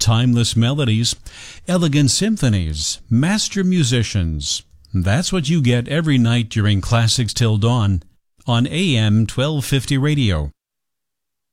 timeless melodies, elegant symphonies, master musicians. That's what you get every night during Classics Till Dawn on AM 1250 radio.